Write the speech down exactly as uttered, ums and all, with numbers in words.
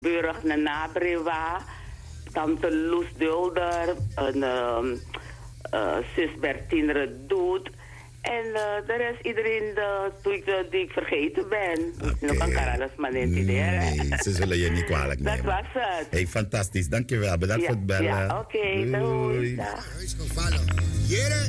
Burg Nabrewa, tante Loes Dulder, een um, uh, zus Bertine Redoet. En uh, de rest, iedereen uh, die, ik, uh, die ik vergeten ben. Okay. Nog een karalas man in die Nee, ze zullen je niet kwalijk nemen. Dat was het. Hey, fantastisch. Dankjewel. Bedankt ja, voor het bellen. Ja, oké. Okay, doei. Dag.